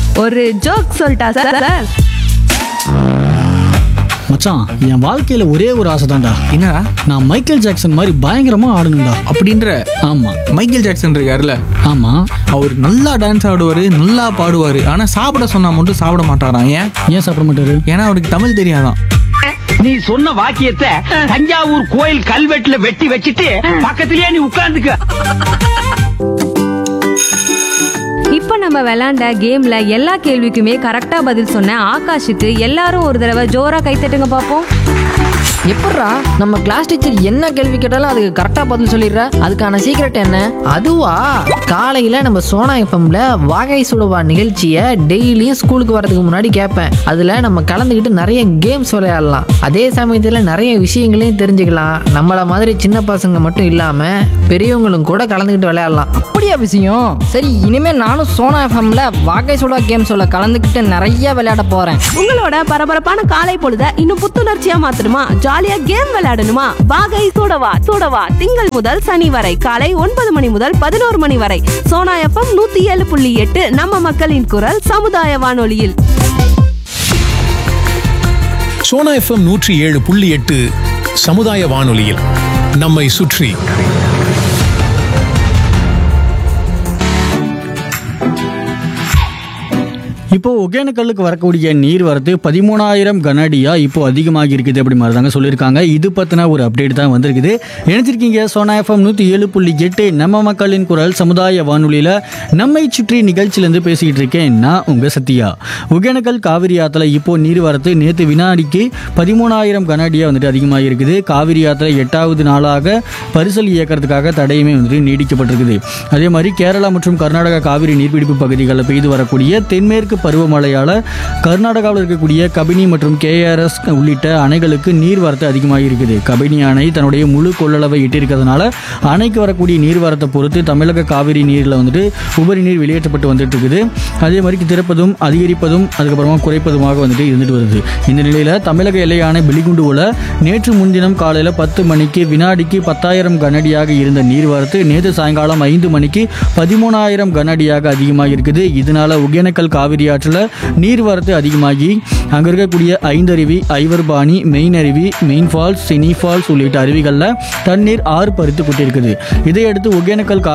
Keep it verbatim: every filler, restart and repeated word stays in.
ஒரு ஜோக் சொல்லிட்டா sir sir மச்சான், என் வாழ்க்கையில ஒரே ஒரு ஆசை தான்டா. என்னடா? நான் மைக்கேல் ஜாக்சன் மாதிரி பயங்கரமா ஆடணும்டா. அப்படின்ற? ஆமா. மைக்கேல் ஜாக்சன் இருக்காருல்ல, ஆமா. அவர் நல்லா டான்ஸ் ஆடுவாரு, நல்லா பாடுவாரு. ஆனா சாப்பிட சொன்னா மட்டும் சாப்பிட மாட்டாராம். ஏன் ஏன் சாப்பிட மாட்டாரு? ஏன்னா அவருக்கு தமிழ் தெரியாதான். நீ சொன்ன வாக்கியத்தை தஞ்சாவூர் கோயில் கல்வெட்டுல வெட்டி வச்சிட்டு பக்கத்திலேயே நீ உட்கார்ந்துக்க. இப்போ நம்ம விளையாண்ட கேம்ல எல்லா கேள்விக்குமே கரெக்டா பதில் சொன்ன ஆகாஷுக்கு எல்லாரும் ஒரு தடவை ஜோரா கைத்தட்டுங்க பாப்போம். எப்பட்றா நம்ம கிளாஸ் டீச்சர் என்ன கேள்வி கேட்டாலும் அதுக்கு கரெக்டா பதில் சொல்லிடுற? அதுக்கான சீக்ரெட் என்ன? அதுவா, காலையில நம்ம சோனா எஃப்எம்ல வாகை சுடவா நிகழ்ச்சியை டெய்லியும் ஸ்கூலுக்கு வரதுக்கு முன்னாடி கேட்பேன். அதுல நம்ம கலந்துக்கிட்டு நிறைய கேம்ஸ் விளையாடலாம். அதே சமயத்துல நிறைய விஷயங்களையும் தெரிஞ்சுக்கலாம். நம்மள மாதிரி சின்ன பசங்க மட்டும் இல்லாம பெரியவங்களும் கூட கலந்துக்கிட்டு விளையாடலாம். அப்படியா விஷயம்? சரி, இனிமே நானும் சோனா எஃப்எம்ல வாகை சுடா கேம்ஸோட கலந்துக்கிட்டு நிறைய விளையாட போறேன். உங்களோட பரபரப்பான காலை பொழுத இன்னும் புத்துணர்ச்சியா மாத்தணுமா? ஜாலியா கேம் விளையாடணுமா? வாகை சூடவா சூடவா திங்கள் முதல் சனி வரை காலை ஒன்பது மணி முதல் பதினோரு மணி வரை சோனா எஃப்எம் நூத்தி ஏழு புள்ளி எட்டு நம்ம மக்களின் குரல் சமுதாய வானொலியில். சோனா எஃப்எம் நூற்றி ஏழு புள்ளி எட்டு சமுதாய வானொலியில் நம்மை சுற்றி. இப்போ ஒகேனக்கல்லுக்கு வரக்கூடிய நீர் வரத்து பதிமூணாயிரம் கன அடியா இப்போ அதிகமாக இருக்குது அப்படி மாதிரி தாங்க சொல்லியிருக்காங்க. இது பற்றின ஒரு அப்டேட் தான் வந்திருக்குது. நினைச்சிருக்கீங்க சோனா எஃப்எம் நூற்றி ஏழு புள்ளி எட்டு நம்ம மக்களின் குரல் சமுதாய வானொலியில் நம்மை சுற்றி நிகழ்ச்சியிலேருந்து பேசிக்கிட்டு இருக்கேன் நான் உங்கள் சத்யா. ஒகேனக்கல் காவிரி ஆற்றுல இப்போ நீர் வரத்து நேற்று வினாடிக்கு பதிமூணாயிரம் கன அடியாக வந்துட்டு அதிகமாக இருக்குது. காவிரி ஆற்றுல எட்டாவது நாளாக பரிசல் இயக்கிறதுக்காக தடையுமே வந்துட்டு நீடிக்கப்பட்டிருக்குது. அதே மாதிரி கேரளா மற்றும் கர்நாடகா காவிரி நீர்பிடிப்பு பகுதிகளில் பெய்து வரக்கூடிய தென்மேற்கு பருவமழையால் கர்நாடகாவில் இருக்கக்கூடிய கபினி மற்றும் கேஆர்எஸ் உள்ளிட்ட அணைகளுக்கு நீர்வரத்து அதிகமாக இருக்குது. கபினி அணை தன்னுடைய முழு கொள்ளளவை எட்டியிருக்கிறதுனால அணைக்கு வரக்கூடிய நீர்வரத்தை பொறுத்து தமிழக காவிரி நீரில் வந்துட்டு உபரி நீர் வெளியேற்றப்பட்டு வந்துட்டு இருக்குது. அதே மாதிரி திறப்பதும் அதிகரிப்பதும் அதுக்கப்புறமா குறைப்பதுமாக வந்துட்டு இருந்துட்டு வருது. இந்த நிலையில் தமிழக எல்லையான பிலிகுண்டுவில் நேற்று முன்தினம் காலையில் பத்து மணிக்கு வினாடிக்கு பத்தாயிரம் கனஅடியாக இருந்த நீர்வரத்து நேற்று சாயங்காலம் ஐந்து மணிக்கு பதிமூணாயிரம் கனஅடியாக அதிகமாக இருக்குது. இதனால ஒகேனக்கல் காவிரி ஆற்றில் நீர்வரத்து அதிகமாகி அங்கே இருக்கக்கூடிய ஐந்தருவி, ஐவர்பாணி, மெயின் அருவி, மெயின் ஃபால்ஸ், சினி ஃபால்ஸ் உள்ளிட்ட அருவிகளில் தண்ணீர் ஆறு பறித்து கொண்டிருக்குது. இதையடுத்து ஒகேனக்கல்